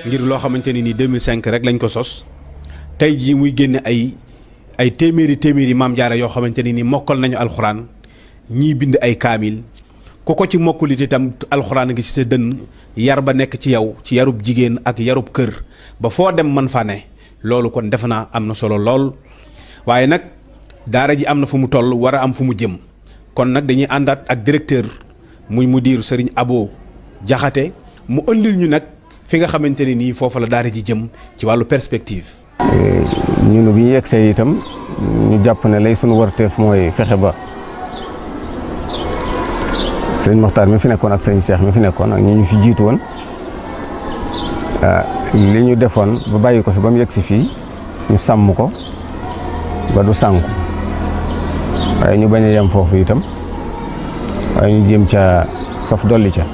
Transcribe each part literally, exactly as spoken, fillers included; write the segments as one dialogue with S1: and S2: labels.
S1: ngir loo xamante ni nii deux mille cinq rek lañ ko sos tey jii muy génne ay ay téeméeri téeméeri maam jaara yoo xamante ni nii mokkal nañu alxuraan ñii bind ay kaamil ku ko ci mokkulit itam alxuraan ngi ci sa dënn yar ba nekk ci yow ci yarub jigéen ak yarub kër ba foo dem man fa ne loolu kon defe naa am na solo lool waaye nag daara ji am na fu mu toll war a am fu mu jëm kon nag dañuy àndaat ak directeur muy mudir Serigne Abo Jaxate mu ëndil ñu nag fi nga xamante ne nii foofa la daara ji jëm ci wàllu perspective.
S2: ñun bi ñu yegsee itam ñu jàpp ne lay sunu warteef mooy fexe ba sëñ Moxtaar mi fi nekkoon ak sëñ Cheikh mi fi nekkoon ak ñi ñu fi jiitu woon li ñu defoon ba bàyyi ko fi ba mu yegsi fii ñu sàmm ko ba du sànku waaye ñu bañ a yem foofu itam waaye ñu jéem ca saf dolli ca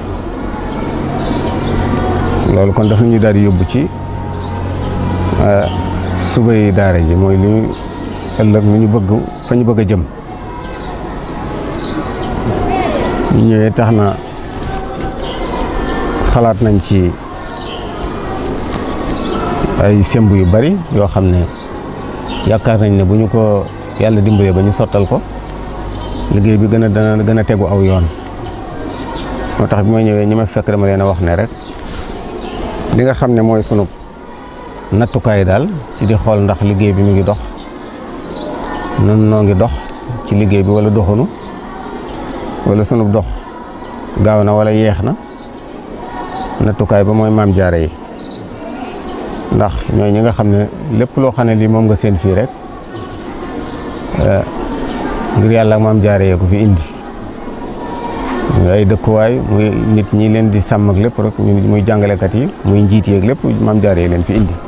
S2: loolu kon daf ñu daal di yóbbu ci suba yi daara ji mooy li ñu ëllëg lu ñu bëgg fa ñu bëgg a jëm ñu ñëwee tax na xalaat nañ ci ay semb yu bari yoo xam ne yaakaar nañ ne bu ñu ko yàlla dimbalee ba ñu sottal ko liggéey bi gën a dana gën a tegu aw yoon moo tax bi ma ñëwee ñi ma fekk dama leen a wax ne rek li nga xam ne mooy sunu nattukaay daal ci di xool ndax liggéey bi mu ngi dox nun noo ngi dox ci liggéey bi wala doxunu wala sunu dox gaaw na wala yeex na nattukaay ba mooy maam jaara yi ndax ñooy ñi nga xam ne lépp loo xam ne lii moom nga seen fii rek ngir yàlla ak maam jaara yee ko fi indi ay dëkkuwaay muy nit ñi leen di sàmm ak lépp rek muy jàngalekat yi muy njiit yeeg lépp maam jaara yi leen fi indi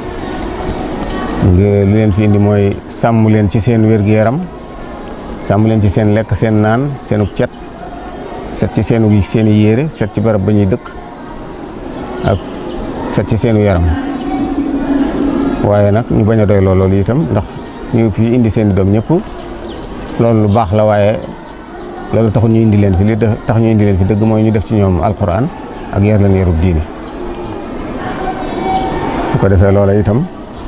S2: li leen fi indi mooy sàmm leen ci seen wér-gu-yaram sàmm leen ci seen lekk seen naan seenu cet set ci seenu seen i yére set ci barab ba ñuy dëkk ak set ci seenu yaram waaye nag ñu bañ a doy loolu itam ndax ñu fi indi seen i doom ñëpp loolu lu baax la waaye loolu taxul ñu indi leen fi li tax ñu indi leen fi dëgg mooy ñu def ci ñoom alxuraan ak yar leen yarub diine bu ko defee loola itam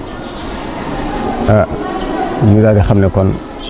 S2: ah ñu daal di xam ne kon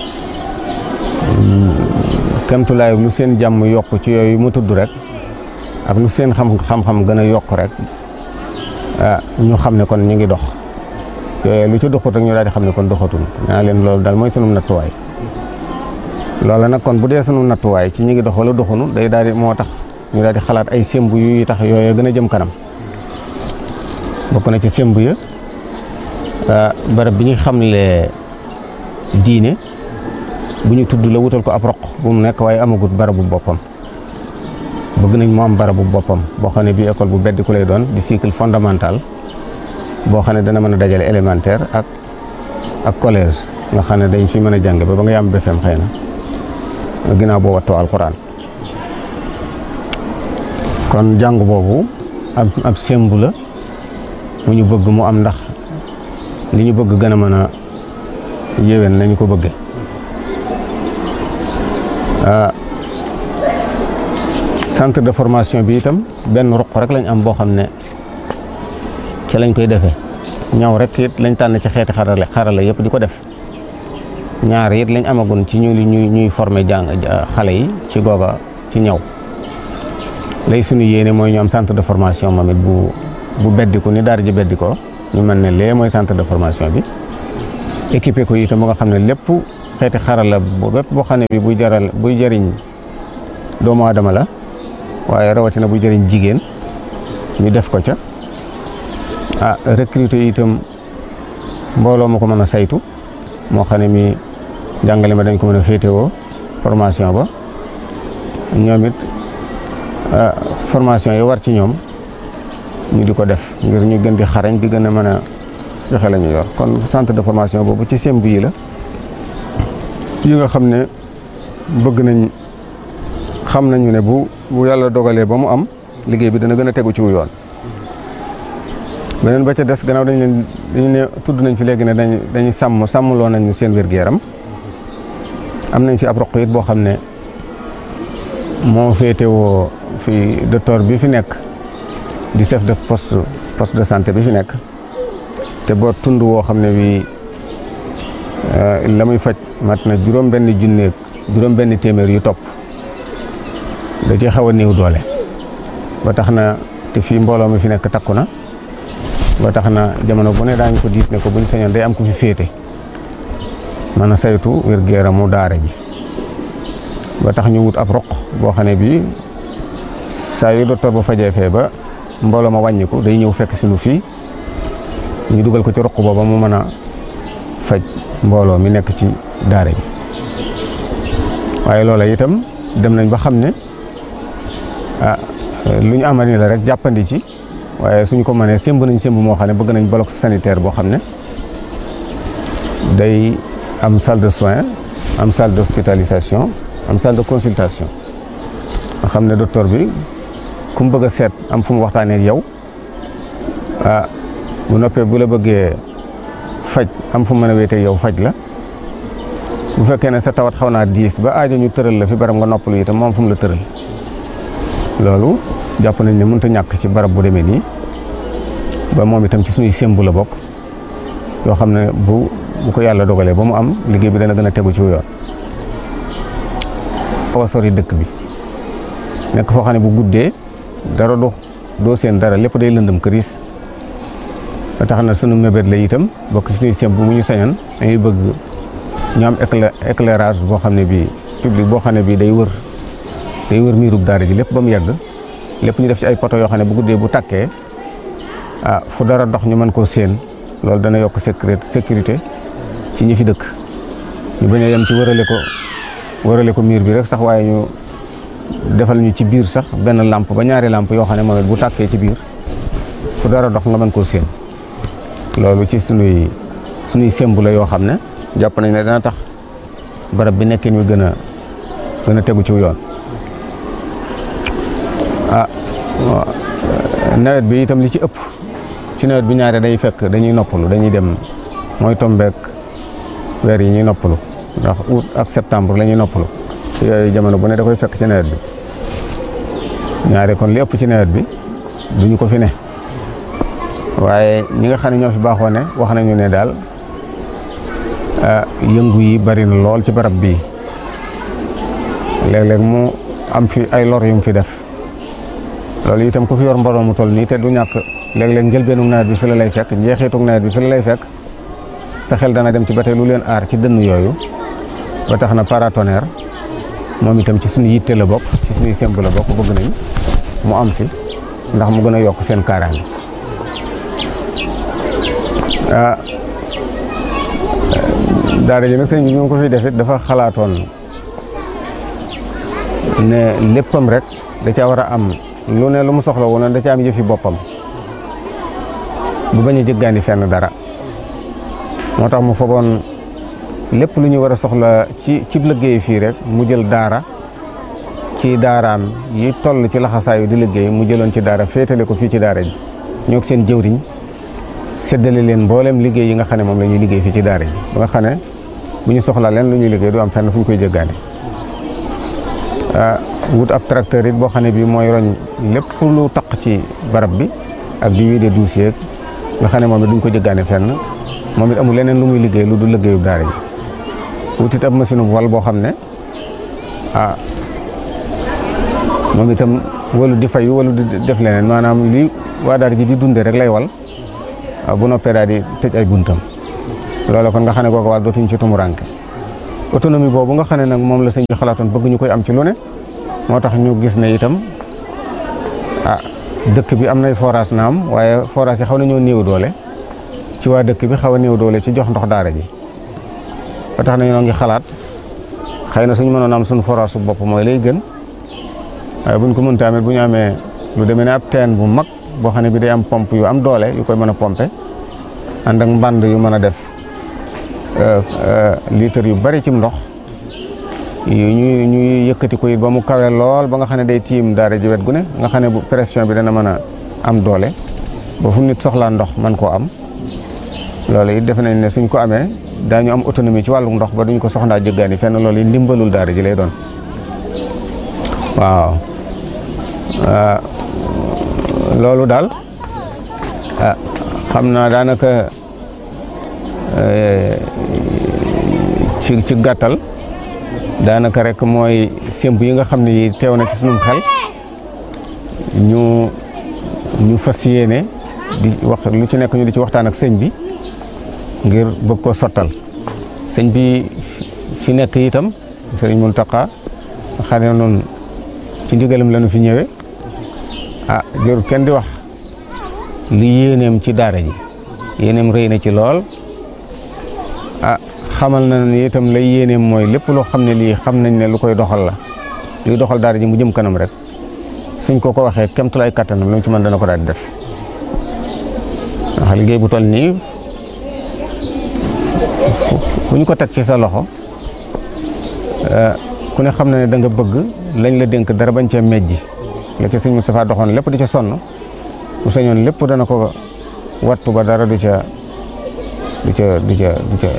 S2: kemtulaay lu seen jàmm yokk ci yooyu mu tudd rek ak lu seen xam xam-xam gën a yokk rek ah ñu xam ne kon ñu ngi dox yooyu lu ci doxut rek ñu daal di xam ne kon doxatul naa leen loolu daal mooy sunu nattuwaay loola nag kon bu dee sunu nattuwaay ci ñu ngi dox wala doxunu day daal di moo tax ñu daal di xalaat ay semb yu tax yooyu gën a jëm kanam bokk na ci semb ya barab bi ñu xamle diine bu ñu tudd la wutal ko ab roq bu mu nekk waaye amagut barabu boppam bëgg nañ mu am barabu boppam boo xam ne bii école bu beddi ku lay doon di cycle fondamental boo xam ne dana mën a dajale élémentaire ak ak collège nga xam ne dañ fi mën a jàng ba ba nga yam B F E M xëy na ginnaaw boo wattoo alxuraan kon jàng boobu ab ab sembu la mu ñu bëgg mu am ndax li ñu bëgg gën a mën a yéwén nañu ko bëgge centre de formation bi itam benn ruq rek lañ am boo xam ne ci lañ koy defee ñaw rek it lañ tànn ci xeeti xarala xarala yëpp di ko def ñaar it lañ amagun ci ñu ñuy ñuy former jàng xale yi ci googa ci ñaw lay sunu yéene mooy ñu am centre de formation moom it bu bu beddiku ni daara ji beddi ko ñu mën ne lee mooy centre de formation bi équipé ko itam ba nga xam ne lépp xeeti xarala bu bépp boo xam ne bi buy jaral buy jëriñ doomu aadama la waaye rawatina buy jëriñ jigéen ñu def ko ca ah recruter itam mbooloo ma ko mën a saytu moo xam ne mi jàngale ma dañ ko mën a féetewoo formation ba ñoom it formation yi war ci ñoom ñu di ko def ngir ñu gën di xarañ di gën a mën a joxe la ñu yor kon centre de formation boobu ci semb yi la yi nga xam ne bëgg nañ xam nañu ne bu bu yàlla dogalee ba mu am liggéey bi dana gën a tegu ci wu yoon beneen ba ca des gannaaw dañ leen dañu ne tudd nañ fi léegi ne dañ dañuy sàmm sàmmloo nañu seen wér-gu-yaram am nañ fi ab roq it boo xam ne moo féetewoo fi docteur bi fi nekk di chef de poste poste de santé bi fi nekk te boo tund woo xam ne bii la muy faj mat na juróom benn junneeg juróom benn téeméer yu topp da ci xaw a néew doole ba tax na te fii mbooloo mi fi nekk takku na ba tax na jamono bu ne daañu ko diis ne ko buñ sañoon day am ku fi féete mën a saytu wér-gu-yaramu daara ji ba tax ñu wut ab roq boo xam ne bii saa yu docteur ba fajee fee ba mbooloo ma wàññiku day ñëw fekk si lu fii ñu dugal ko ci roq booba mu mën a faj mbooloo mi nekk ci daara bi waaye loola itam dem nañ ba xam ne ah lu ñu amani la rek jàppandi ci waaye suñ ko mënee sémb nañ sémb moo xam ne bëgg nañ bloc sanitaire boo xam ne day am salle de soins am salle d'hospitalisation am salle de consultation nga xam ne docteur bi ku mu bëgg a seet am fu mu waxtaanee ak yow ah bu noppee bu la bëggee faj am fu mu mën a wéetee yow faj la bu fekkee ne sa tawat xaw naa diis ba aajo ñu tëral la fi barab nga noppalu itam moom fu mu la tëral loolu jàpp nañ ne mënut a ñàkk ci barab bu demee nii ba moom itam ci suñuy sémbu la bokk yoo xam ne bu bu ko yàlla dogalee ba mu am liggéey bi dana gën a tegu ci yoon. xaw a sori dëkk bi nekk foo xam ne bu guddee dara do doo seen dara lépp day lëndëm këriis ba tax na sunu mébét la itam bokk ci suñuy sémbu mu ñu sañoon dañuy bëgg ñu am éclairage boo xam ne bii public boo xam ne bii day wër day wër miirub daara ji lépp ba mu yegg lépp ñu def ci ay poto yoo xam ne bu guddee bu takkee ah fu dara dox ñu mën koo séen loolu dana yokk sécurité sécurité ci ñi fi dëkk ñu bañ a yem ci wërale ko wërale ko miir bi rek sax waaye ñu defal ñu ci biir sax benn lampe ba ñaari lampe yoo xam ne moom it bu tàkkee ci biir fu dara dox nga mën koo séen loolu ci sunuy sunuy sémb la yoo xam ne jàpp nañ ne dana tax barab bi nekkin wi gën a gën a tegu ci yoon. ah nawet bi itam li ci ëpp ci nawet bi ñaare day fekk dañuy noppalu dañuy dem mooy tombeek weer yi ñuy noppalu ndax août ak septembre la ñuy noppalu te yooyu jamono bu ne da koy fekk ci nawet bi ñaare kon li ëpp ci nawet bi duñu ko fi ne waaye ñi nga xam ne ñoo fi baaxoo ne wax nañu ne daal yëngu yi bari na lool ci barab bii léeg-léeg mu am fi ay lor yu mu fi def loolu itam ku fi yor mbooloo mu toll nii te du ñàkk léeg-léeg njëlbeenu nawet bi fi la lay fekk njeexitug nawet bi fi la lay fekk sa xel dana dem ci ba tey lu leen aar ci dënn yooyu ba tax na paratonnerre moom itam ci suñu yitte la bokk ci suñuy semb la bokk bëgg nañ mu am fi ndax mu gën a yokk seen kaaraange ah daara ji nag sëñ bi ñu ko fi def it dafa xalaatoon ne léppam rek da caa war a am lu ne lu mu soxla woon da ca am yëfi boppam bu bañ a jëggaani fenn dara moo tax mu fogoon lépp lu ñu war a soxla ci ci liggéey fii rek mu jël daara ci daaraam yi toll ci laxasaayu di liggéey mu jëloon ci daara féetale ko fii ci daara ji ñoo seen jëwriñ séddale leen mboolem liggéey yi nga xam ne moom la ñuy liggéey fii ci daara ji ba nga xam ne bu ñu soxlaa leen lu ñuy liggéey du am fenn fu ñu koy jëggaani wut ab tracteur it boo xam ne bii mooy roñ lépp lu taq ci barab bi ak di wiide douche yeeg nga xam ne moom it duñ ko jëggaane fenn moom it amul leneen lu muy liggéey lu du liggéeyub daara ji wut it ab machine bu wal boo xam ne ah moom itam walu di fay walu di def leneen maanaam li waa daara ji di dundee rek lay wal bu noppee daal di tëj ay buntam loolu kon nga xam ne kooku wàll dootuñ ci tumuranke autonomie boobu nga xam ne nag moom la sëñ bi xalaatoon bëgg ñu koy am ci lu ne moo tax ñu gis ne itam ah dëkk bi am nay forage naam waaye forage yi xaw na ñoo néew doole ci waa dëkk bi xaw a néew doole ci jox ndox daara ji ba tax na ñoo ngi xalaat xëy na suñu mënoon am suñu forage su bopp mooy lay gën waaye buñ ko mënta amee bu ñu amee lu demee ne ab teen bu mag boo xam ne bi day am pompe yu am doole yu koy mën a pompe ànd ak mbànd yu mën a def litre yu bari ci ndox yu ñuy ñuy yëkkati ko it ba mu kawe lool ba nga xam ne day tiim daara ji wet gu ne nga xam ne bu pression bi dana mën a am doole ba fu nit soxlaa ndox man koo am loolu it defe nañ ne suñ ko amee daañu am autonomie ci wàllu ndox ba duñ ko soxlaa jëggaani fenn loolu it ndimbalul daara ji lay doon waaw loolu daal ah xam naa daanaka ci ci gàttal daanaka rek mooy sémb yi nga xam ne yi teew na ci sunum xel ñu ñu fas yéene di wax lu ci nekk ñu di ci waxtaan ak sëñ bi ngir bëgg ko sottal sëñ bi fi nekk itam sëriñ Mountakha xam ne noonu ci ndigalam la ñu fi ñëwee ah jërul kenn di wax li yéeneem ci daara ji yéeneem rëy na ci lool ah xamal na ne itam lay yéeneem mooy lépp loo xam ne lii xam nañ ne lu koy doxal la luy doxal daara ji mu jëm kanam rek suñ ko ko waxee kemtulaay kattanam lu mu ci mën dana ko daal di def ndax liggéey bu toll nii ku ñu ko teg ci sa loxo ku ne xam na ne da nga bëgg lañ la dénk dara bañ cee mejji la ca sëñ Moustapha doxoon lépp di ca sonn bu sañoon lépp dana ko wattu ba dara du ca du ca du ca du ca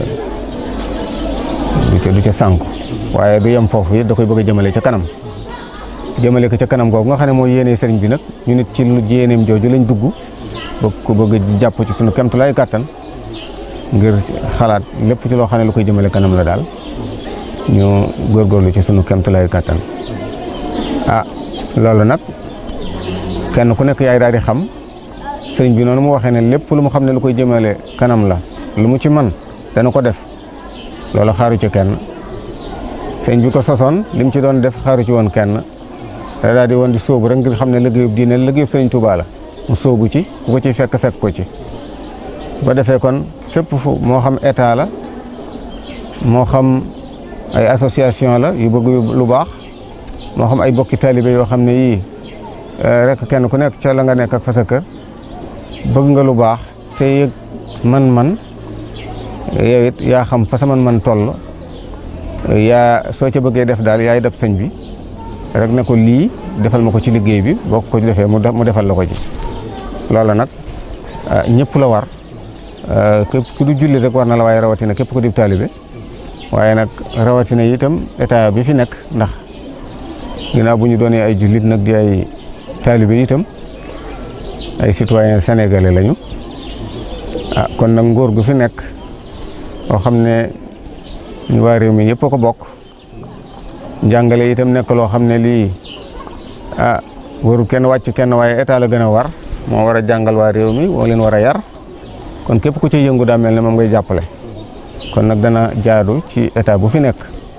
S2: du ca du ca sànku waaye du yem foofu it da koy bëgg a jëmale ca kanam jëmale ko ca kanam googu nga xam ne mooy yéene sëriñ bi nag ñu nit ci lu yéeneem jooju lañ dugg bëgg ko bëgg jàpp ci sunu kemtulaay kàttan ngir xalaat lépp ci loo xam ne lu koy jëmale kanam la daal ñu góorgóorlu ci sunu kemtulaay kàttan ah loolu nag kenn ku nekk yaay daal di xam sëriñ bi noonu mu waxee ne lépp lu mu xam ne lu koy jëmale kanam la lu mu ci man dana ko def loolu xaaru ci kenn sëriñ bi ko sosoon li mu ci doon def xaaru ci woon kenn da daal di woon di sóobu rek ngir xam ne liggéeyub diine liggéeyub sëriñ Tuubaa la mu sóobu ci ku ko ci fekk fekk ko ci ba defee kon fépp fu moo xam état la moo xam ay association la yu bëgg lu baax moo xam ay bokki taalibe yoo xam ne yii rek kenn ku nekk ca la nga nekk ak fa sa kër bëgg nga lu baax te yëg man-man yow it yaa xam fa sa man-man toll yaa soo ca bëggee def daal yaay def sëñ bi rek ne ko lii defal ma ko ci liggéey bi boo ko ci defee mu defal la ko ci loolu nag ñëpp la war képp ku du julli rek war na la waaye rawatina képp ku di taalibe waaye nag rawatina itam état bi fi nekk ndax ginnaaw bu ñu doonee ay jullit nag di ay taalibe itam ay citoyen sénégalais lañu ah kon nag ngóor gu fi nekk boo xam ne ñu waa réew mi ñëpp a ko bokk njàngale itam nekk loo xam ne lii ah waru kenn wàcc kenn waaye état la gën a war moo war a jàngal waa réew mi moo leen war a yar kon képp ku ci yëngu daa mel ne moom ngay jàppale kon nag dana jaadu ci état bu fi nekk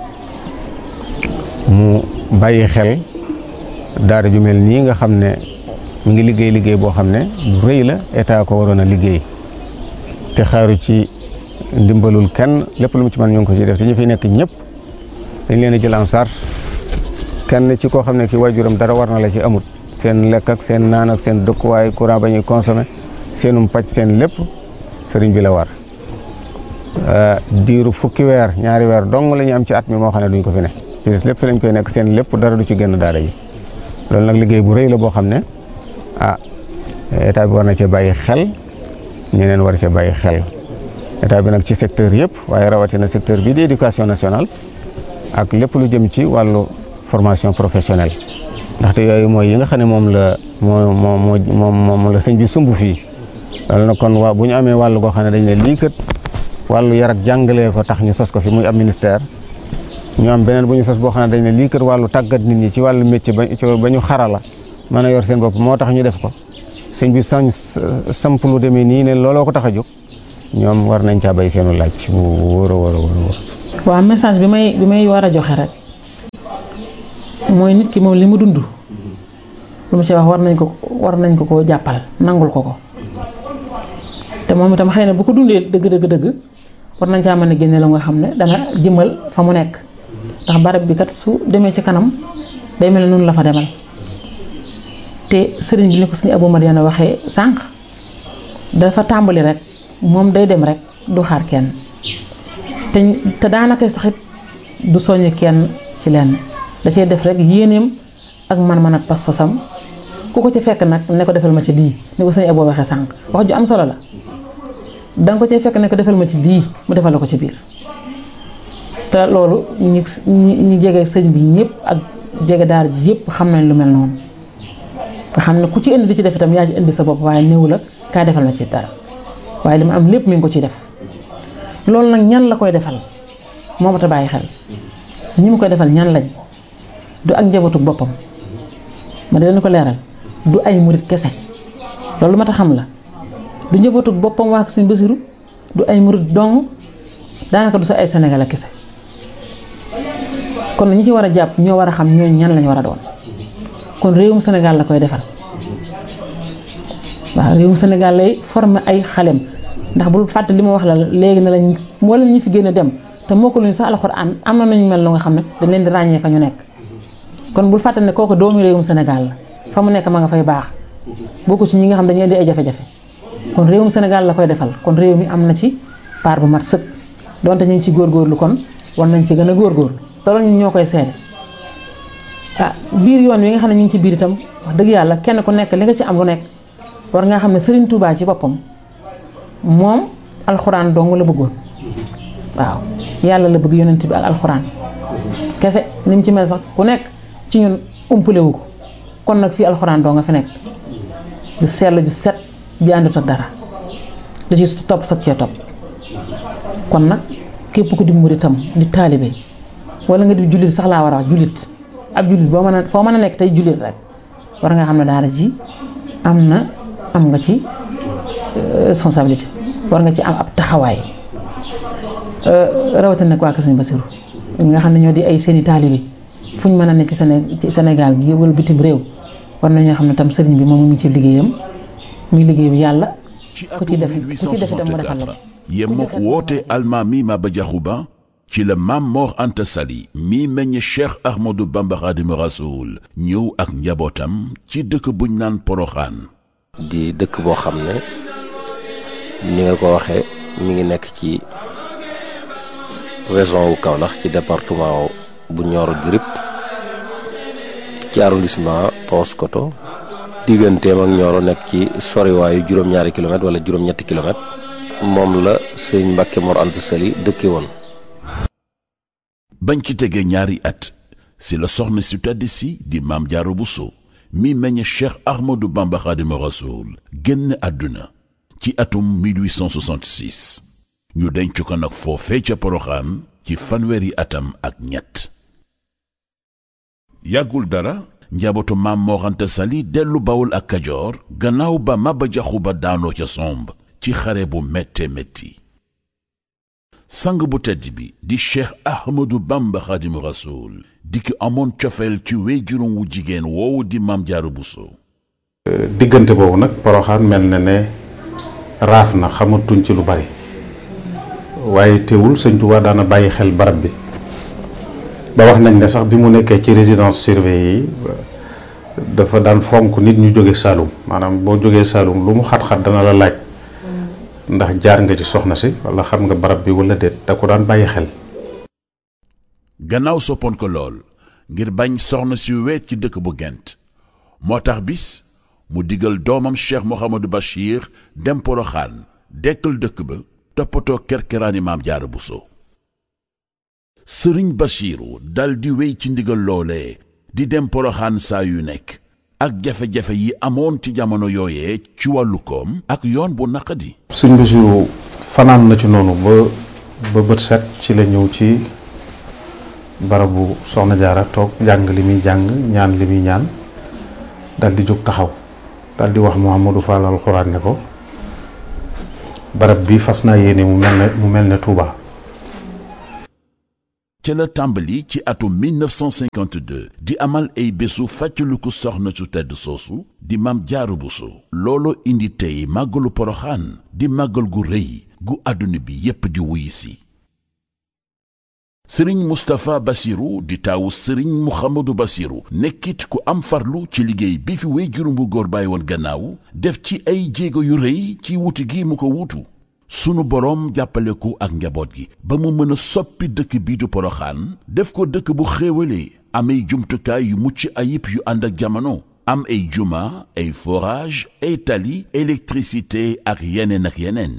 S2: mu bàyyi xel daara ju mel nii nga xam ne mu ngi liggéey liggéey boo xam ne bu rëy la état ko waroon a liggéey te xaaru ci ndimbalul kenn lépp lu mu ci mën ñu ngi ko ci def te ñu fi nekk ñëpp dañ leen a jël en charge kenn ci koo xam ne ki waajuram dara war na la ci amut seen lekk ak seen naan ak seen dëkkuwaay courant ba ñuy consommé seenum pàcc seen lépp sëriñ bi la war diiru fukki weer ñaari weer dong la ñu am ci at mi moo xam ne duñ ko fi ne ci des lépp fi lañ koy nekk seen lépp dara du ci génn daara ji loolu nag liggéey bu rëy la boo xam ne ah état bi war na cee bàyyi xel ñeneen war cee bàyyi xel état bi nag ci secteur yëpp waaye rawatina secteur bii di éducation nationale ak lépp lu jëm ci wàllu formation professionnelle ndaxte yooyu mooy yi nga xam ne moom la moo moo moo moom la sëñ bi sumb fii loolu nag kon waa bu ñu amee wàllu goo xam ne dañ ne lii kat wàllu yar ak jàngalee ko tax ñu sos ko fi muy am ministère ñu am beneen bu ñu sos boo xam ne dañ ne lii kat wàllu tàggat nit ñi ci wàllu métier ba ba ñu xarala mën a yor seen bopp moo tax ñu def ko sëñ bi sañ samp lu demee nii ne looloo ko tax a jóg ñoom war nañ caa bay seenu laaj bu wóor a wóor a wóor.
S3: waaw message bi may bi may war a joxe rek mooy nit ki moom li mu dund lu mu ci wax war nañ ko war nañ ko koo jàppal nangul ko ko te moom itam xëy na bu ko dundee dëgg dëgg dëgg war nañ caa mën a génne la nga xam ne dana jëmal fa mu nekk ndax barab bi kat su demee ci kanam day mel ne noonu la fa demal te sëriñ bi ni ko suñu Abou Madiana waxee sànq dafa tàmbali rek moom day dem rek du xaar kenn te te daanaka sax it du soññ kenn ci lenn da cee def rek yéeneem ak man-man ak pas-pasam ku ko ci fekk nag ne ko defal ma ci lii ni ko suñu Abou waxee sànq wax ju am solo la danga ko cee fekk ne ko defal ma ci lii mu defal la ko ci biir te loolu ñi ñi jege sëñ bi ñëpp ak jege daar ji yëpp xam nañ lu mel noonu nga xam ne ku ci indi di ci def itam yaa ci indi sa bopp waaye néew la kaa defal ma ci dara waaye li ma am lépp mi ngi ko ciy def loolu nag ñan la koy defal moo ma ta bàyyi xel ñi mu koy defal ñan lañ du ak njabootu boppam ma di leen ko leeral du ay murit kese loolu ma ta xam la du njabootu boppam waa Sëñ Basiru du ay murit dong daanaka du sa ay Sénégalais kese kon ñi ci war a jàpp ñoo war a xam ñooñu ñan lañ war a doon kon réewum Sénégal la koy defal waaw réewum Sénégal lay former ay xalem ndax bul fàtte li ma wax la léegi na lañ wala ñu fi génn dem te moo ko luñu sax alxuraan am na nañu mel lu nga xam ne dañ leen di ràññee fa ñu nekk kon bul fàtte ne kooku doomu réewum Sénégal la fa mu nekk ma nga fay baax bokku ci ñi nga xam dañuy indi ay jafe-jafe kon réewum Sénégal la koy defal kon réew mi am na ci part bu mat sëkk donte ñu ngi ci góorgóorlu kon war nañ ci gën a góorgóorlu te loolu ñun ñoo koy seede ah biir yoon wi nga xam ne ñu ngi ci biir itam wax dëgg yàlla kenn ku nekk li nga ci am lu nekk war nga xam ne Serigne Touba ci boppam moom alxuraan dong la bëggoon waaw yàlla la bëgg yonent bi ak alxuraan kese ni mu ci mel sax ku nekk ci ñun umpale wu ko kon nag fii alxuraan doo nga fi nekk ju sell ju set bi àndut ak dara da ci topp sag cee topp kon nag képp ku di muritam di taalibe wala nga di jullit sax laa war a wax jullit ab jullit boo mën a foo mën a nekk tey jullit rek war nga xam ne daara ji am na am nga ci responsabilité war nga ci am ab taxawaay rawatina nag waa Kër Sëñ Basiru nga xam ne ñoo di ay seeni taalibe fu ñu mën a nekk ci Séné ci Sénégal gi wala bitim réew war nañoo xam ne tam sëriñ bi moom mu ngi ci liggéeyam muy liggéey bi yàlla ku ci def ku ci def itam mu defal la
S4: yemmook woote almaami Maba Diakhou Ba ci la Maam Mor Anta Sali mi meññ Cheikh Ahmadou Bamba Khadimu Rasoul ñëw ak njabootam ci dëkk buñ naan Poroxaan
S5: di dëkk boo xam ne ni nga ko waxee mi ngi nekk ci région wu Kaolack ci département bu Nioro du Rip ci arrondissement Paoskoto digganteem ak Nioro nekk ci soriwaayu juróom-ñaari kilomètres wala juróom-ñetti kilomètres moom la sëñ Mbàkke Mor Anta Sali dëkke woon.
S4: bañ ci tegee ñaari at si la soxna si tedd si di Maam Jaara Buso mi meññ Cheikh Ahmadou Bamba Khadimu Rasoul génn àdduna ci atum mille huit cent soixante-six ñu denc ko nag foofee ca Poroxaan ci fanweeri atam ak ñett yàggul dara njabootu Maam Mor Anta Sali dellu Bawol ak Kajoor gannaaw ba Maba Diakhou Ba daanoo ca somb ci xare bu métte métti sang bu tedd bi di Cheikh Ahmadou Bamba Khadimu Rasoul di ki amoon cofeel ci wéyjuram wu jigéen woowu di Maam Jaara Buso
S6: diggante boobu nag Poroxaan mel na ne raaf na xamatuñ ci lu bari waaye teewul Sëñ Tuubaa daana bàyyi xel barab bi ba wax nañ ne sax bi mu nekkee ci résidence surveillée yi dafa daan fonk nit ñu jóge Saalum maanaam boo jógee Saalum lu mu xat-xat dana la laaj ndax jaar nga ci soxna si wala xam nga barab bi wala déet da ko daan bàyyi xel.
S4: gannaaw soppoon ko lool ngir bañ soxna si weet ci dëkk bu Gent moo tax bis mu digal doomam Cheikh Mouhamadou Bachir dem Poroxaan dekkal dëkk ba toppatoo kerkeraani Maam Jaara Buso sëriñ Bachiru dal di wéy ci ndigal loolee di dem Poroxaan saa yu nekk ak jafe-jafe yi amoon ci jamono yooyee ci wàllu koom ak yoon bu naqadi.
S6: Sëñ Basiru fanaan na ci noonu ba ba bët set ci la ñëw ci barabu Soxna Jaara toog jàng li muy jàng ñaan li muy ñaan dal di jóg taxaw dal di wax Mouhamadou Fall alxuraan ne ko barab bi fas naa yéene mu mel ne mu mel ne Touba.
S4: ca la tàmbali ci atum mille neuf cent cinquante-deux di amal ay bésu fàttaliku soxna su tedd soosu di Maam Jaara Buso looloo indi tey màggalu Poroxaan di màggal gu rëy gu àdduna bi yépp di wuy si sëriñ Moustapha Bassirou di taawu sëriñ Mouhamadou Bassirou nekkit ku am farlu ci liggéey bi fi wéy juróom bu góor bàyyi woon gannaaw def ci ay jéego yu rëy ci wuti gi mu ko wutu sunu boroom jàppale ko ak njaboot gi ba mu mën a soppi dëkk bii du Poroxaan def ko dëkk bu xéewalee am ay jumtukaay yu mucc ayib yu ànd ak jamono am ay juma ay forage ay tali électricité ak yeneen ak yeneen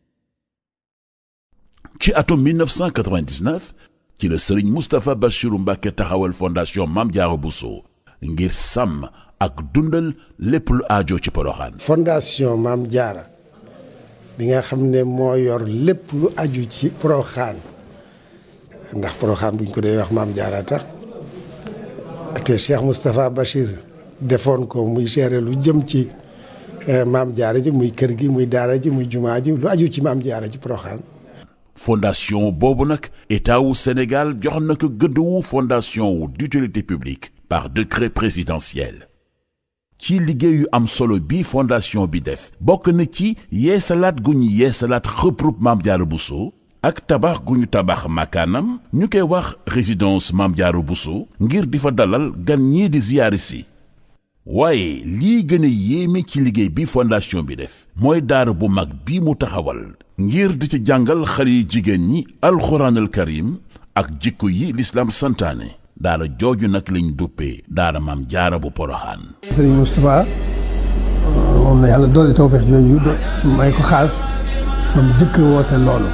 S4: ci atum mille neuf cent quatre-vingt-dix-neuf ci la sëriñ Moustapha Bassirou Mbacké taxawal fondation Maam Jaara Buso ngir sàmm ak dundal lépp lu aajo ci Porokhane.
S7: fondation Maam Jaara bi nga xam ne moo yor lépp lu aju ci Porokhane ndax Porokhane buñ ko dee wax Maam Jaara tax te Cheikh Moustapha Bachir defoon ko muy gérer lu jëm ci Maam Jaara ji muy kër gi muy daara ji muy jumaa ji lu aju ci Maam Jaara ci Porokhane.
S4: fondation boobu nag état wu Sénégal jox na ko gëdd wu fondation wu d'utilité publique par décret présidentiel. ci liggéeyu am solo bi fondation bi def bokk na ci yeesalaat gu ñu yeesalaat xëprub Maam Jaara Bousso ak tabax gu ñu tabax makaanam ñu koy wax résidence Maam Jaara Bousso ngir di fa dalal gan ñii di ziyaari si. waaye lii gën a yéeme ci liggéey bi fondation bi def mooy daara bu mag bi mu taxawal ngir di ci jàngal xale yi jigéen ñi alxuraanal karim ak jikko yi lislaam santaane. daara jooju nag lañ duppee daara Maam Jaara bu Porokhane.
S8: Sëriñ Moustapha moom la yàlla doole tawfeex jooju may ko xaas ba mu jëkk woote loolu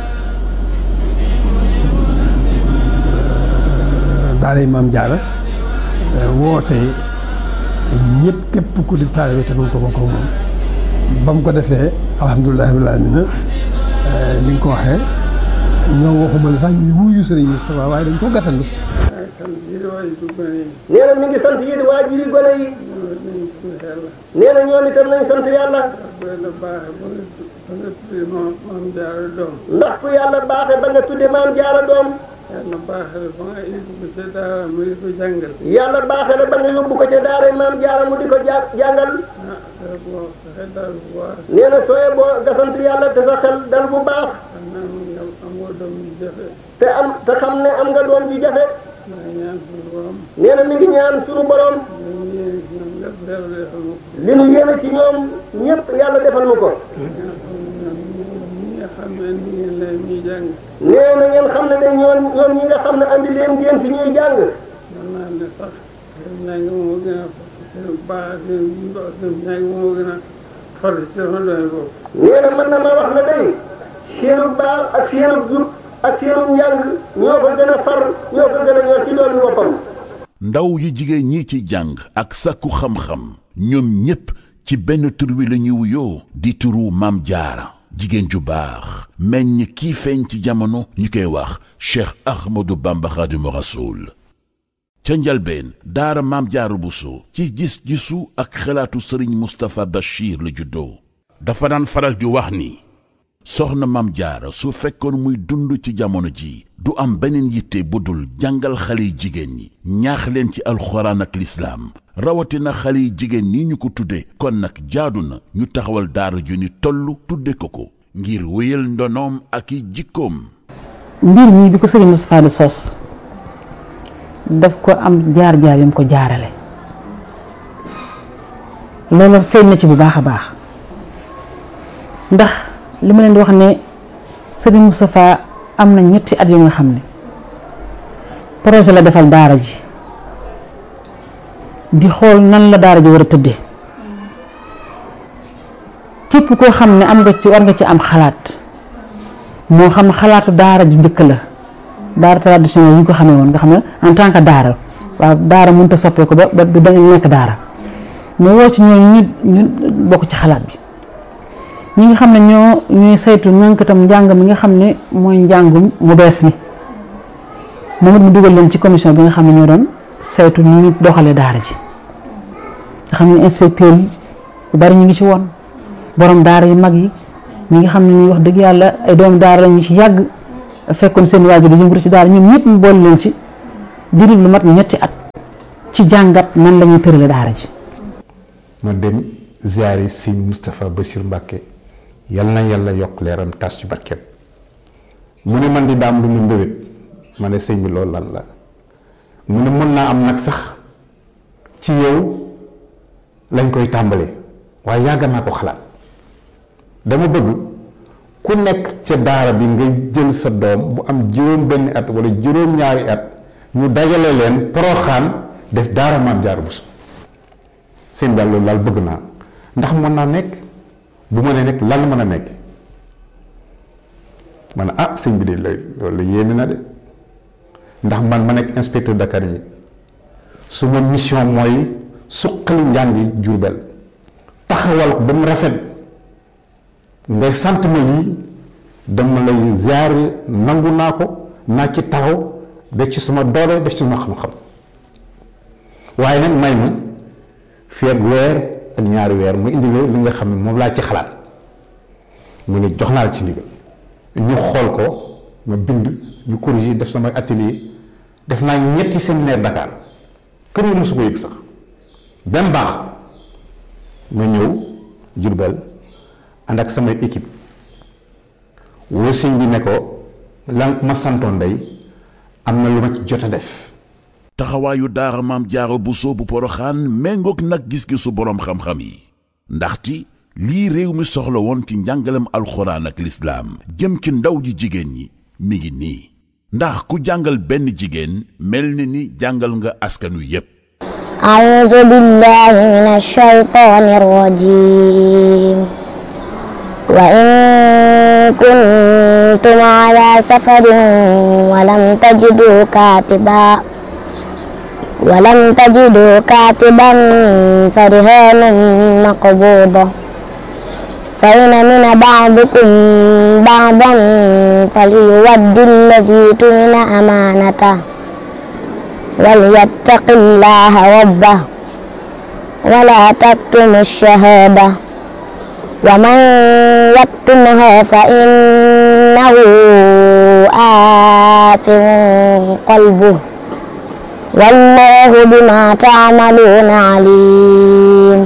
S8: daara Maam Jaara woote ñëpp képp ku di taalibe te mën ko bokk moom ba mu ko defee alhamdulilah rabbil aalamiina ni nga ko waxee ñoo waxuma la sax ñu wuyu Sëriñ Moustapha waaye dañ ko gàttandu.
S9: nee na mi ngi sant yéen waajur yi gone yi nee na ñoom itam nañ sant yàlla ndax ku yàlla baaxe ba nga tudde Maam Jaara doom yàlla baaxe la ba nga yóbbu ko ca daara mu di ko jàngal yàlla baaxe la ba nga yóbbu ko ca daara Maam Jaara mu di ko jàngal nee na sooye boo nga sant yàlla te sa xel dal bu baax te am te xam ne am nga doom ji jafe nee na mi ngi ñaan suñu borom li nu yéene ci ñoom ñëpp yàlla defal nu ko. nee na ngeen xam ne de ñoom ñoom ñi nga xam ne andi leen ngeen fi ñuy jàng. nee na mën na ma wax ne day seenu baax ak seenu jub ak seenu njàng ñoo ko gën a far ñoo ko gën a ñor ci doon boppam.
S4: ndaw yu jigéen ñi ci jàng ak sàkku xam-xam ñoom ñépp ci benn tur wi la ñuy wuyoo di turu Maam Jaara jigéen ju baax meññ kii feeñ ci jamono ñu koy wax Cheikh Ahmadou Bamba Khadimu Rasoul. ca njalbeen daara Maam Jaara Bousso ci gis-gisu ak xalaatu Sëriñ Moustapha Bachir la juddoo dafa daan faral di wax ni soxna Maam Jaara su fekkoon muy dund ci jamono ji du am beneen yitte bu dul jàngal xale yi jigéen ñi ñaax leen ci alxuraan ak lislaam rawatina xale yi jigéen ñi ñu ko tudde kon nag jaadu na ñu taxawal daara ju ni toll tudde ko ko ngir wéyal ndonoom ak i jikkoom.
S3: mbir mii bi ko Sëriñ Moustapha di sos daf ko am jaar-jaar yam ko jaarale loolu feeñ na ci bu baax a baax ndax li ma leen di wax ne Sëriñ Moustapha am na ñetti at yu nga xam ne projet la defal daara ji di xool nan la daara ji war a tëddee képp koo xam ne am nga ci war nga ci am xalaat moo xam xalaatu daara ju njëkk la daara traditionnel yi ñu ko xamee woon nga xam ne en tant que daara waaw daara mënut a soppeeku ba ba du dañu nekk daara mu woo ci ñoom ñi ñu bokk ci xalaat bi. ñi nga xam ne ñoo ñuy saytu nankatam njàng mi nga xam ne mooy njàngum mu bees mi moom it mu dugal leen ci commission bi nga xam ne ñoo doon saytu ni ñu doxalee daara ji nga xam ne inspecteur yi yu bari ñu ngi ci woon borom daara yu mag yi ñi nga xam ne ñuy wax dëgg yàlla ay doomu daara la ñu ci yàgg fekkoon seen waajur di yëngatu ci daara ñoom ñëpp mu boole leen ci diiru lu mat ñetti at ci jàngat nan la ñuy tërale daara ji.
S10: ma dem ziyaari sëñ Moustapha Bachir Mbacke yal na yàlla yokk leeram tas ci barkeem mu ne man di daam lu mu mbébét ma ne sëñ bi loolu lan la mu ne mën naa am nag sax ci yow lañ koy tàmbalee waaye yàgg naa ko xalaat dama bëgg ku nekk ca daara bi nga jël sa doom bu am juróom benn at wala juróom ñaari at ñu dajale leen Porokhane def daara Maam Jaara Bousso seen daal loolu daal bëgg naa ndax mën naa nekk bu ma nee nekk lan mën a nekk ma ne ah sëñ bi de loolu la yéeme na de ndax man ma nekk inspecteur d'académie su ma mission mooy suqali njàngi Jurbel taxawal ko ba mu rafet ngay sant ma lii dama lay ziar nangu naa ko naa ci taxaw def ci sama doole def ci sama xam-xam waaye nag may ma fii ak weer ak ñaari weer mu indi li nga xam ne moom laa ci xalaat mu ne jox naa la ci ndigal ñu xool ko ma bind ñu corriger def sama atelier def naa ñetti séminaire Dakar kër yi mosu ko yëg sax benn baax ma ñëw Jurbel ànd ak samay équipe woo sëñ bi ne ko lan ma santoon day am na lu ma ci jot a def.
S4: taxawaayu daara maam Jaara Buso bu Poroxaan méngoog nag gis-gisu boroom xam-xam yi ndaxte lii réew mi soxla woon ci njàngalem alxuraan ak lislaam jëm ci ndaw ji jigéen ñi mi ngi nii ndax ku jàngal benn jigéen mel ni ni jàngal nga askanu yépp.
S11: a'uuzu billaahi mina shaytaani rajiim wa in kuntum ala safarin wa lam tajidu kaatiban wa lam tajidu kaatiban fa rihaanun maqbuuda fa in amina ba'dukum ba'dan falyuwaddi alladhii tumina amaanatahu walyattaqi llaaha rabbahu wa laa taktumu ash-shahaadata wa man yaktumha fa innahu aathim qalbuhu wallaahu bimaa ta'maluuna aliim.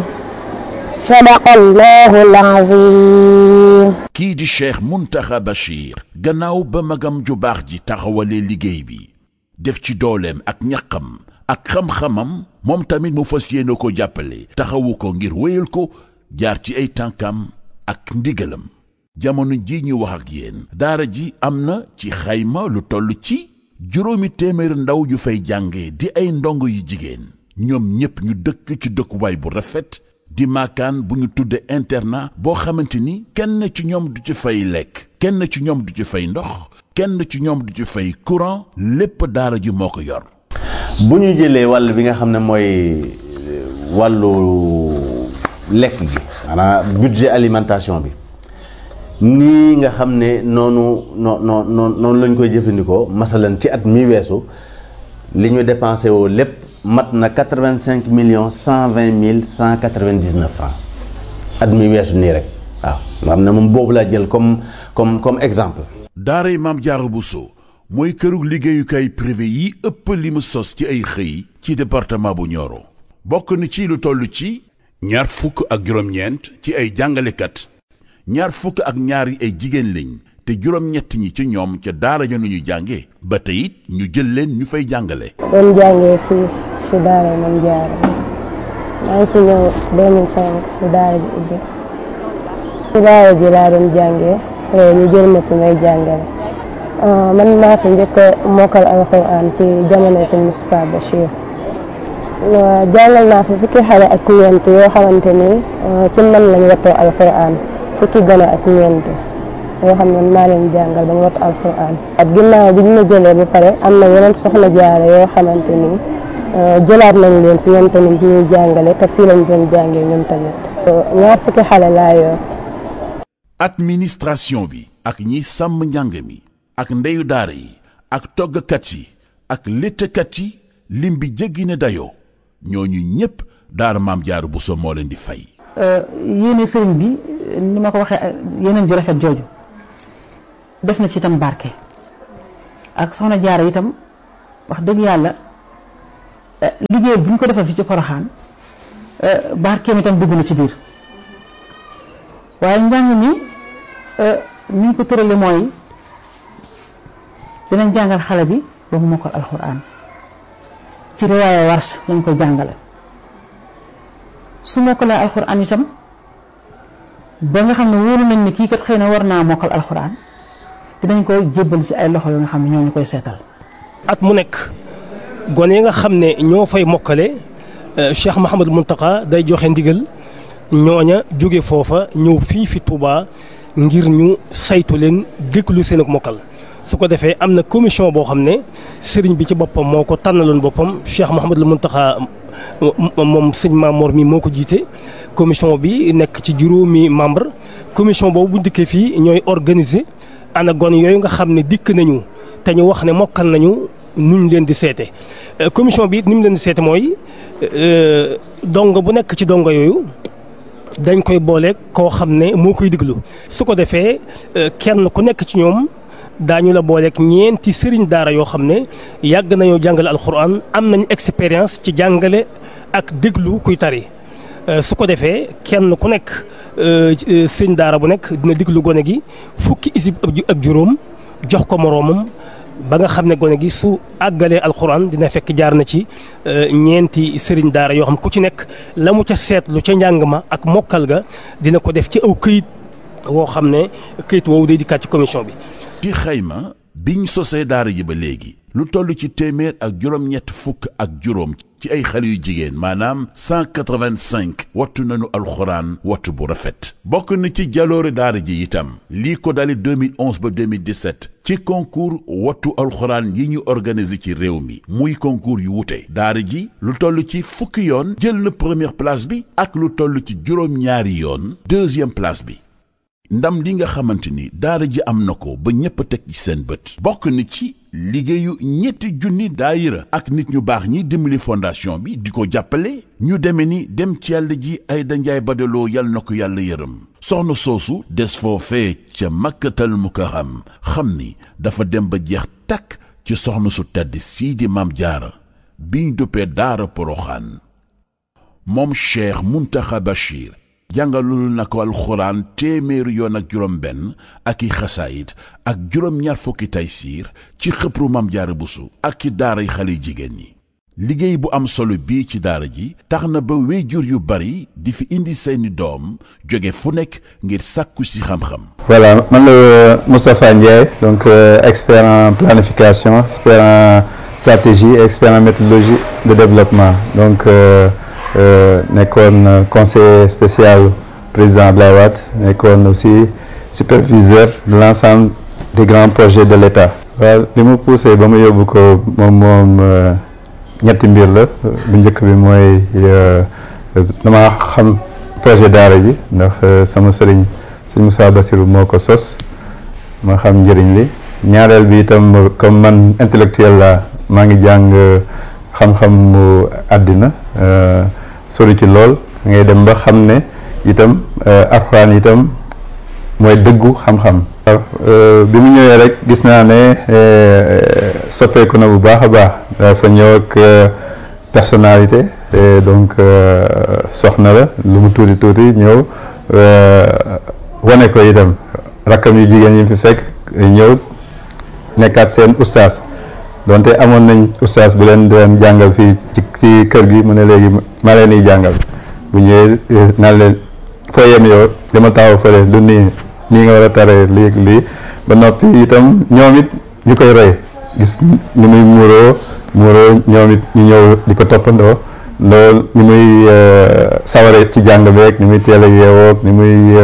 S11: sadaqallahul aziim.
S4: kii di Cheikh Mountakha Bachir gannaaw ba magam ju baax ji taxawalee liggéey bi def ci dooleem ak ñaqam ak xam-xamam moom tamit mu fas yéene ko jàppale taxawu ko ngir wéyal ko jaar ci ay tànkam ak ndigalam jamono ji ñu wax ak yéen daara ji am na ci xayma lu toll ci juróomi téeméer ndaw yu fay jànge di ay ndongo yu jigéen ñoom ñépp ñu dëkk ci dëkkuwaay bu rafet di maakaan bu ñu tudde internat boo xamante ni kenn ci ñoom du ci fay lekk kenn ci ñoom du ci fay ndox kenn ci ñoom du ci fay courant lépp daara ji moo ko yor.
S12: bu ñu jëlee wàll bi nga xam ne mooy wàllu lekk gi maanaam budget alimentation bi nii nga xam ne noonu noo noo noonu lañ koy jëfandikoo masalan ci at mi weesu li ñu dépensé woo lépp mat na quatre-vingt-cinq millions cent vingt mille cent quatre-vingt-dix-neuf francs at mi weesu nii rek waaw nga xam ne moom boobu laa jël comme comme comme exemple.
S4: daaray Maam Jaara Buso mooy kërug liggéeyukaay privé yi ëpp li mu sos ci ay xëy ci département bu Nioro bokk na ci lu toll ci ñaar fukk ak juróom-ñeent ci ay jàngalekat ñaar fukk ak ñaar yi ay jigéen lañ te juróom-ñett ñi ci ñoom ca daara ja nu ñu jànge ba tey it ñu jël leen ñu fay jàngale.
S13: doon jàngee fii si daara Maam Jaara maa ngi fi ñëw deux mille cinq si daara ji ubbi si daara ji laa doon jàngee ñu jël ma fi may jàngale man maa fi njëkk a mokkal alxuraan ci jamono sëñ Moustapha Bachir jàngal naa fi fukki xale ak ñeent yoo xamante ni ci man lañ wattoo alxuraan fukki gone ak ñeent yoo xam ne maa leen jàngal ba ñu wattu alxuraan at ginnaaw bi ñu ma jëlee ba pare am na yeneen soxna jaare yoo xamante ni jëlaat nañ leen fi ñoom tamit ñuy jàngale te fii lañ doon jàngee ñoom tamit ñaar fukki xale laa yor.
S4: administration bi ak ñi sàmm njàng mi ak ndeyu daara yi ak toggkat yi ak léttkat yi lim bi jéggi ne dayoo ñooñu ñépp daara Maam Jaara Buso moo leen di fay.
S3: yéene sëriñ bi ni ma ko waxee yeneen ju rafet jooju def na ci itam barke ak soxna Jaara itam wax dëgg yàlla liggéey bu ñu ko defal fi ci Poroxaan barkeem itam dugg na ci biir waaye njàng mi ni ñu ko tërale mooy dinañ jàngal xale bi ba mu mokkal alxuraan ci riwaaya Warsh lañ koy jàngale su mokkalee alxuraan itam ba nga xam ne wóolu nañ ni kii kat xëy na war naa mokkal alxuraan dinañ koy jébbal ci ay loxo yoo nga xam ne ñoo ñu koy seetal.
S14: at mu nekk gone yi nga xam ne ñoo fay mokkale Cheikh Mouhamadou Mountakha day joxe ndigal ñooña jóge foofa ñëw fii fi Touba ngir ñu saytu leen déglu seen ak mokkal su ko defee am na commission boo xam ne sëriñ bi ci boppam moo ko tànnaloon boppam Cheikh Mouhamadou Mountakha moom sëñ Mamor mi moo ko jiite commission bi nekk ci juróomi membre commission boobu bu dikkee fii ñooy organiser ana gone yooyu nga xam ne dikk nañu te ñu wax ne mokkal nañu nuñ leen di seete commission bi it ni mu leen di seete mooy dongo bu nekk ci dongo yooyu dañ koy boole koo xam ne moo koy diglu su ko defee kenn ku nekk ci ñoom daañu la booleeg ñeenti sëriñ daara yoo xam ne yàgg nañoo jàngale alxuraan am nañ expérience ci jàngale ak déglu kuy tari su ko defee kenn ku nekk sëriñ daara bu nekk dina diglu gone gi fukki isib ak juróom jox ko moroomam ba nga xam ne gone gi su àggalee alxuraan dina fekk jaar na ci ñeenti sëriñ daara yoo xam ku ci nekk la mu ca seetlu ca njàng ma ak mokkal ga dina ko def ci aw këyit woo xam ne këyit woowu day dikkaat ci commission bi.
S4: ci xayma biñ sosee daara ji ba léegi lu toll ci téeméer ak juróom-ñett fukk ak juróom ci ay xale yu jigéen maanaam cent quatre-vingt-cinq wattu nañu alxuraan wattu bu rafet bokk na ci jaloore daara ji itam lii ko dali deux mille onze ba deux mille dix-sept ci concours wattu alxuraan yi ñu organisé ci réew mi muy concours yu wute daara ji lu toll ci fukki yoon jël na première place bi ak lu toll ci juróom-ñaari yoon deuxième place bi ndam li nga xamante ni daara ji am na ko ba ñépp a teg ci seen bët bokk na ci liggéeyu ñetti junni daayira ak nit ñu baax ñi dimbali fondation bi di ko jàppale ñu deme ni dem ci yàlla ji ay danjaay badaloo yal na ko yàlla yërëm soxna soosu des foofee ca makkatal mukarram xam ni dafa dem ba jeex takk ci soxna su tedd sii di maam jaara biñ duppee daara poroxaan moom Cheikh Muntaxa Bachir jàngalul na ko alxuraan téeméeri yoon ak juróom benn ak i xasaayit ak juróom ñaar fukki taysiir ci xëpru Maam Jaara Buso ak ci daaray xale jigéen ñi liggéey bu am solo bii ci daara ji tax na ba wéyjur yu bari di fi indi seeni doom jóge fu nekk ngir sàkku si xam-xam.
S15: Voilà man la Moustapha Ndiaye donc euh, expert en planification expert en stratégie et expert en méthodologie de développement donc euh, Euh, nekkoon euh, conseiller spécial président Abdoulaye Wade nekkoon aussi superviseur de l'ensemble des grands projets de l'État. waaw li ma poussé ba ma yóbbu ko moom moom ñetti mbir la bu njëkk bi mooy dama xam projet daara ji ndax sama sëriñ sëñ Moussa Bassirou moo ko sos ma xam njëriñ li ñaareel bi itam comme man intellectuel la maa ngi jàng xam-xam mu àddina sori ci lool ngay dem ba xam ne itam alxuraan itam mooy dëggu xam-xam. bi mu ñëwee rek gis naa ne soppeeku na bu baax a baax dafa ñëw ak personnalité donc soxna la lu mu tuuti tuuti ñëw wane ko itam rakkam yu jigéen yi fi fekk ñëw nekkaat seen ustaas. donte amoon nañ ustaas bu leen doon jàngal fii ci ci kër gi mu ne léegi ma leen di jàngal bu ñëwee naan leen foo yem yow dama taxaw fële du nii nii nga war a taree lii ak lii ba noppi itam ñoom it ñu koy roy gis ni muy muuroo muuroo ñoom it ñu ñëw di ko toppandoo loolu ni muy saware ci jàng beeg ni muy teel a yeewoo ni muy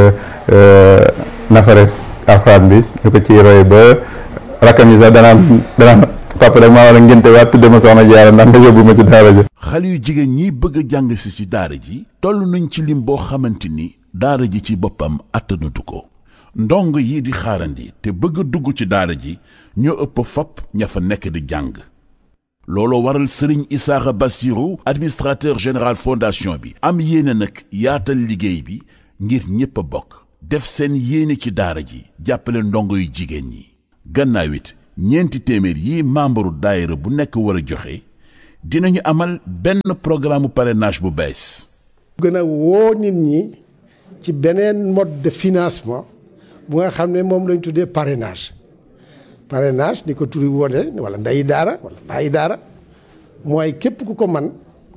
S15: nafare alxuraan bi ñu ko ciy roy ba rakkam yi sax danaan danaan papa rek maa war a ngénte waat tudde ma soxna Jaara ndax nga yóbbu ma ci daara ji.
S4: xale yu jigéen ñi bëgg a jàng si ci daara ji toll nañ ci lim boo xamante ni daara ji ci boppam attanatu ko ndong yi di xaarandi te bëgg a dugg ci daara ji ñoo ëpp fopp ña fa nekk di jàng looloo waral Serigne Issakha Bassirou administrateur général fondation bi am yéene nag yaatal liggéey bi ngir ñépp a bokk def seen yéene ci daara ji jàppale ndongo yu jigéen ñi gannaaw it ñeenti téeméer yi membre daayira bu nekk war a joxe dinañu amal benn programme parrainage bu bees.
S7: gën a woo nit ñi ci beneen mode de financement bu nga xam ne moom lañ tuddee parrainage parrainage ni ko turi wone wala ndeyi daara wala bàyyi daara mooy képp ku ko man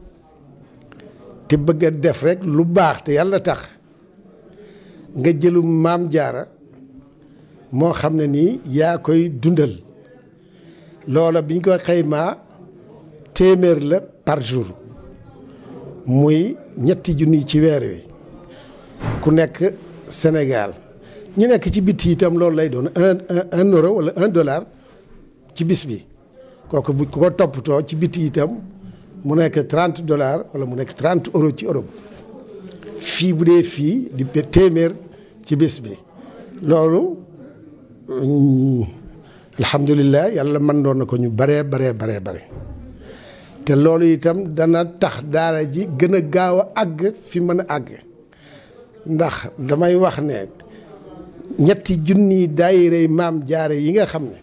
S7: te bëgg a def rek lu baax te yàlla tax nga jëlum maam jaara moo xam ne nii yaa koy dundal loola biñ ko xaymaa téeméer la par jour muy ñetti junni ci weer wi ku nekk Sénégal ñu nekk ci biti itam loolu lay doon un un euro wala un dollar ci bis bi kooku bu ko toppatoo ci biti itam mu nekk trente dollars wala mu nekk trente euros ci Europe fii bu dee fii di téeméer ci bés bi loolu alhamdulilah yàlla mën doon na ko ñu baree baree baree bare te loolu itam dana tax daara ji gën a gaaw a àgg fi mën a àgg ndax damay wax ne ñetti junni daayira maam jaare yi nga xam ne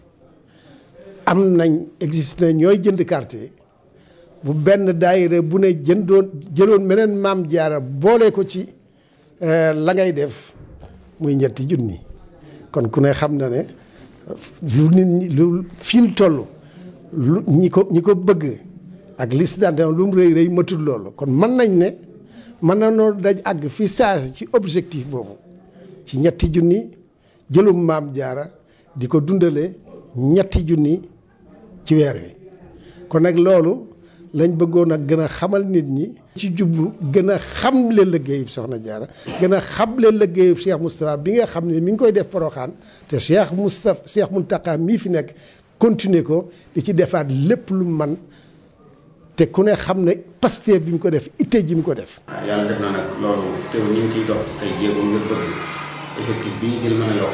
S7: am nañ existe na ñooy jënd carte yi bu benn daayira bu ne jëndoon jëloon meneen maam jaara boole ko ci la ngay def muy ñetti junni kon ku ne xam na ne lu nit ñi lu fiil toll lu ñi ko ñi ko bëgg ak liste d'adhésion lu mu rëy rëy matul loolu kon mën nañ ne mën na noo daj àgg fi saasi ci objectif boobu ci ñetti junni jëlum maam jaara di ko dundale ñetti junni ci weer wi kon nag loolu lañ bëggoon a gën a xamal nit ñi ci jublu gën a xamle liggéeyub soxna jaara gën a xamle liggéeyub Cheikh Moustapha bi nga xam ne mi ngi koy def Porokhane te Cheikh Moustapha Cheikh Mountakha mii fi nekk continuer ko di ci defaat lépp lu man te ku ne xam ne Pastef bi mu ko def itte ji mu ko def.
S16: waaw yàlla def na nag loolu teew ñu ngi ciy dox ay jéego ngir bëgg effectif bi ñu jël mën a yokk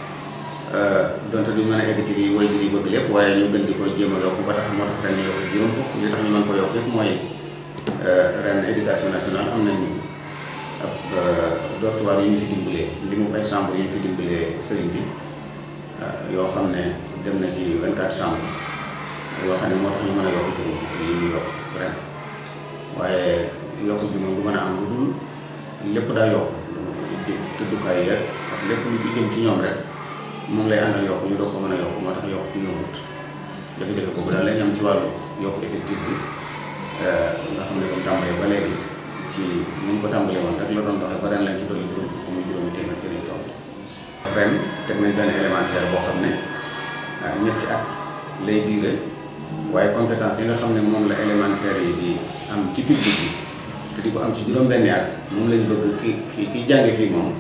S16: donte duñ mën a egg ci lii woy bi ñuy bëgg lépp waaye ñu gën di ko jéem a yokk ba tax moo tax ren ñu yokk juróom fukk li tax ñu mën ko yokk yëpp mooy ren éducation nationale am nañ ab dortoir yu ñu fi dimbalee li mu ay chambre yu ñu fi dimbalee sëriñ bi yoo xam ne dem na ci vingt-quatre chambres yoo xam ne moo tax ñu mën a yokk juróom fukk yi ñu yokk ren waaye yokk bi moom du mën a am lu dul lépp daa yokk tëddukaay yeeg ak lépp lu ci jëm ci ñoom rek moom lay àndal yokk ñu doog ko mën a yokk moo tax yokk ñu yombut jafe-jafe boobu daal lañ am ci wàllu yokk effectif bi nga xam ne comme tàmbalee ba léegi ci ni ñu ko tàmbalee woon rek la doon doxee ba ren lañ ci dolli juróom fukk muy juróomi téeméer ci lañ toll ren teg nañ benn élémentaire boo xam ne ñetti at lay diire waaye compétence yi nga xam ne moom la élémentaire yi di am ci public bi te di ko am ci juróom-benni at moom lañ bëgg ki ki kiy jànge fii moom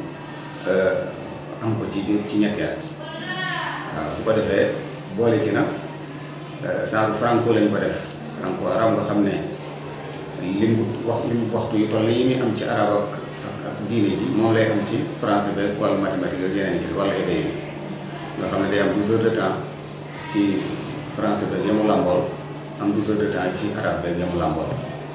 S16: am ko ci ci ñetti at waaw bu ko defee boole ci nag saaru franco lañ ko def franco arab nga xam ne lim bu wax lim waxtu yu toll yi muy am ci arab ak ak ak diine ji moom lay am ci français beeg wala mathématique ak yeneen yi wala éday bi nga xam ne day am douze heures de temps ci français beeg yamu làmbool am douze heures de temps ci arabe beeg yamu làmbool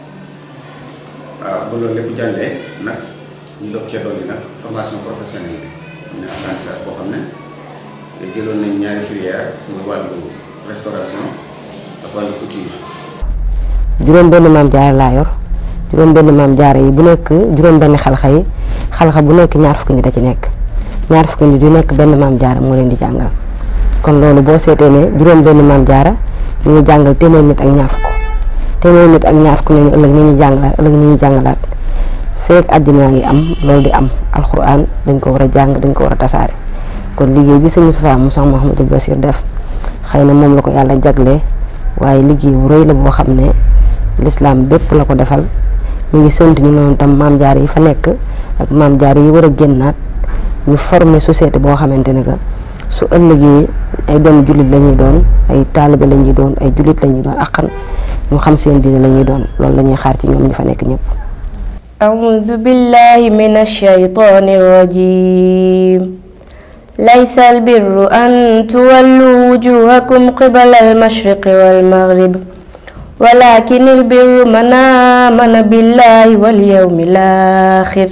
S16: waaw ba loolu lépp jàllee nag ñu doog cee dolli nag formation professionnelle bi am na apprentissage boo xam ne jëloon nañ ñaari filière muy wàllu restauration ak wàllu couture.
S13: juróom benn maam jaara laa yor juróom benn maam jaara yi bu nekk juróom benn xalxa yi xalxa bu nekk ñaar fukki nit da ci nekk ñaar fukki nit yu nekk benn maam jaara moo leen di jàngal kon loolu boo seetee ne juróom benn maam jaara ñu ngi jàngal téeméer nit ak ñaar fukk téeméer nit ak ñaar fukk nañu ëllëg ni ñuy jàngalaat ëllëg ni ñuy jàngalaat feek àddina ngi am loolu di am alxuraan dañ ko war a jàng dañ ko war a tasaare kon liggéey bi sëñ Moustapha mu Cheikh Mouhamadou Bassir def xëy na moom la ko yàlla jaglee waaye liggéey bu rëy la boo xam ne lislaam bépp la ko defal ñu ngi sant ñu noonu tam maam jaar yi fa nekk ak maam jaar yi war a génnaat ñu former société boo xamante ne que su ëllëgee ay doom jullit la ñuy doon ay taalibe la ñuy doon ay jullit la ñuy doon akkan ñu xam seen diine la ñuy doon loolu la ñuy xaar ci ñoom ñi fa nekk ñëpp.
S11: أعوذ بالله من الشيطان الرجيم ليس البر أن تولوا وجوهكم قبل المشرق والمغرب ولكن البر من آمن بالله واليوم الآخر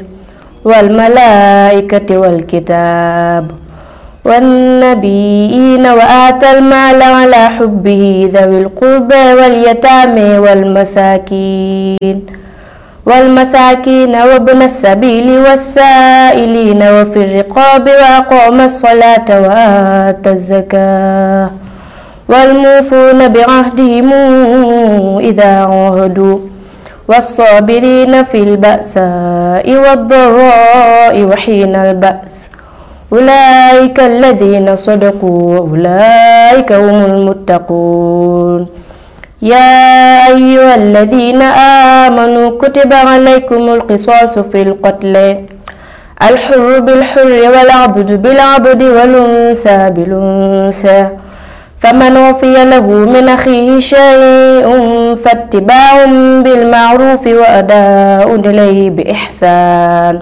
S11: والملائكة والكتاب والنبيين وآتى المال على حبه ذوي القربى واليتامى والمساكين والمساكين وابن السبيل والسائلين وفي الرقاب وأقام الصلاة وآتى الزكاة والموفون بعهدهم إذا عاهدوا والصابرين في البأساء والضراء وحين البأس أولئك الذين صدقوا وأولئك هم المتقون يا أيها الذين آمنوا كتب عليكم القصاص في القتل الحر بالحر والعبد بالعبد والأنثى بالأنثى فمن وفي له من أخيه شيء فاتباع بالمعروف وأداء إليه بإحسان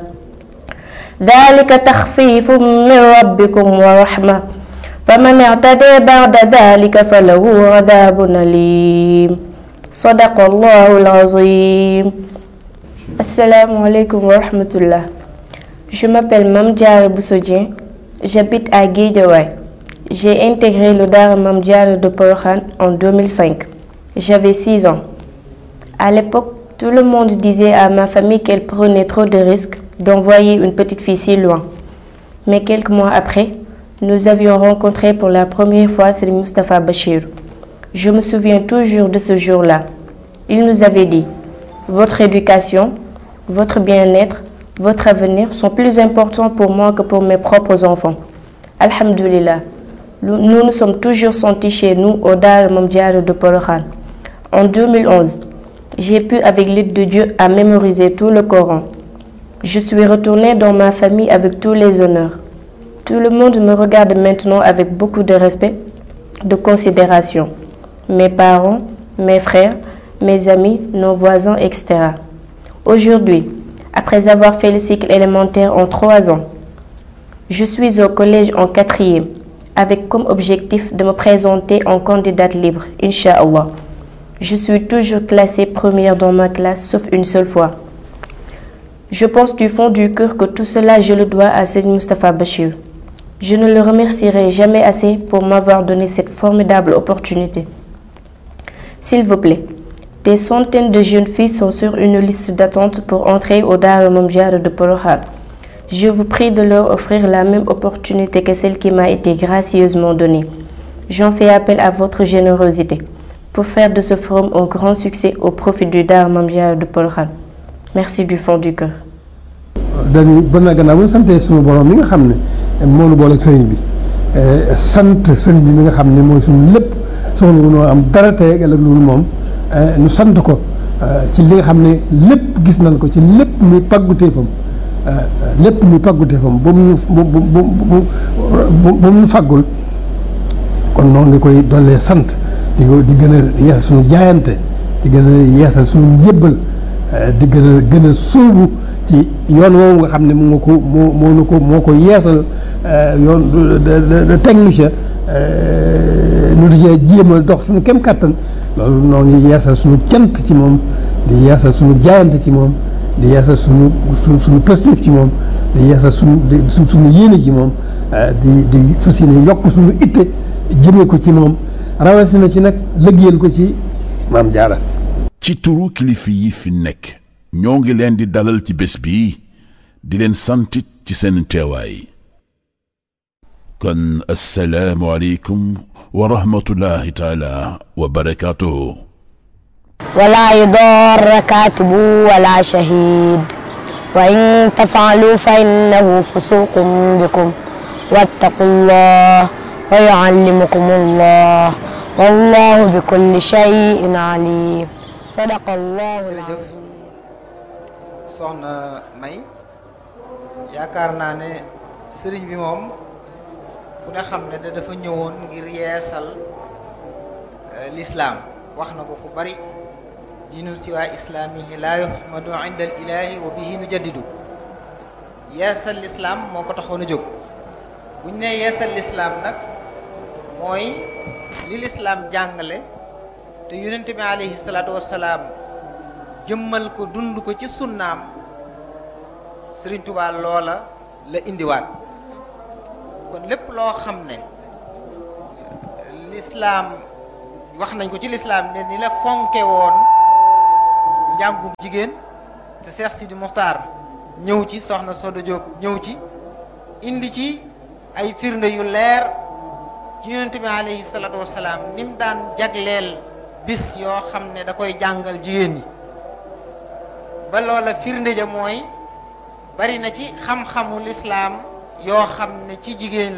S11: ذلك تخفيف من ربكم ورحمة فمن اعتدى بعد ذلك فله عذاب أليم صدق الله العظيم. Assalamu alaikum wa rahmatullah. Je m'appelle Mame Diarra Bousso Dieng, j'habite à Guédiawaye. J'ai intégré le Daara Mame Diarra de Porokhane en deux mille cinq. J'avais six ans. À l'époque, tout le monde disait à ma famille qu'elle prenait trop de risques d'envoyer une petite fille si loin. Mais quelques mois après, nous avions rencontré pour la première fois Serigne Moustapha Bachir. Je me souviens toujours de ce jour-là. Il nous avait dit: votre éducation, votre bien-être, votre avenir sont plus importants pour moi que pour mes propres enfants. Alhamdulillah, nous nous sommes toujours sentis chez nous au Daara Mame Diarra de Porokhane. En deux mille onze, j'ai pu, avec l'aide de Dieu, à mémoriser tout le Coran. Je suis retournée dans ma famille avec tous les honneurs. Tout le monde me regarde maintenant avec beaucoup de respect, de considération. Mes parents, mes frères, mes amis, nos voisins, et cetera. Aujourd'hui, après avoir fait le cycle élémentaire en trois ans, je suis au collège en quatrième, avec comme objectif de me présenter en candidate libre, Inch'Allah. Je suis toujours classée première dans ma classe, sauf une seule fois. Je pense du fond du cœur que tout cela, je le dois à Serigne Moustapha Bachir. Je ne le remercierai jamais assez pour m'avoir donné cette formidable opportunité. S'il vous plaît, des centaines de jeunes filles sont sur une liste d'attente pour entrer au Daara Mame Diarra de Porokhane. Je vous prie de leur offrir la même opportunité que celle qui m'a été gracieusement donnée. J'en fais appel à votre générosité pour faire de ce forum un grand succès au profit du Daara Mame Diarra de Porokhane. Merci du fond du cœur.
S8: dañuy bon na gannaaw bu ñu santee suñu borom mi nga xam ne moo nu boole ak sëriñ bi sant sëriñ bi mi nga xam ne mooy suñu lépp soxla noo am dara tey ak ëllëg loolu moom nu sant ko ci li nga xam ne lépp gis nañ ko ci lépp muy pàgguteefam lépp muy pàgguteefam ba mu bu bu bu ba mu faggul kon noonu nga koy dollee sant di ko di gën a yeesal suñu jaayante di gën a yeesal suñu njébbal di gën a gën a sóobu ci yoon woowu nga xam ne moo ko moo moo ko moo ko yeesal yoon de teg nu ca nu di cee jéem a dox suñu kem kattan loolu noo ngi yeesal suñu cant ci moom di yeesal suñu jaayante ci moom di yeesal suñu suñu suñu positif ci moom di yeesal suñu suñ suñu yéene ci moom di di fas yéene yokk suñu itte jëmee ko ci moom rawatina ci nag liggéeyal ko ci Mame Diarra.
S4: ci turu kilifa yi fi nekk ñoo ngi leen di dalal ci bés bi di leen santit ci seen teewaay kon assalaamu aleykum wa rahmatullahi taala wa barakaatuhu
S11: ولا يضار كاتب ولا شهيد وإن تفعلوا فإنه فسوق بكم واتقوا الله ويعلمكم الله والله بكل شيء عليم صدق الله العظيم.
S17: soxna May yaakaar naa ne sëriñ bi moom ku ne xam ne da dafa ñëwoon ngir yeesal l'islam wax na ko fu bari diinul siwaa islaami li laa yuhmadu inda al ilahi wa bihi nu jaddidu yeesal l'islam moo ko taxoon a jóg buñ ne yeesal l'islam nag mooy li l'islam jàngale te yonent bi alayhi salaatu wassalaam jëmmal ko dund ko ci sunnaam Sëriñ Tuubaa loola la indiwaat kon lépp loo xam ne l'islam wax nañ ko ci l'islam ne ni la fonke woon njàngum jigéen te Cheikh Sidi Mokhtar ñëw ci soxna Soda Diop ñëw ci indi ci ay firnde yu leer ci yonent bi alayhi salaatu wassalaam ni mu daan jagleel bis yoo xam ne da koy jàngal jigéen ñi ba loola firnde ja mooy bari na ci xam-xamu lislaam yoo xam ne ci jigéen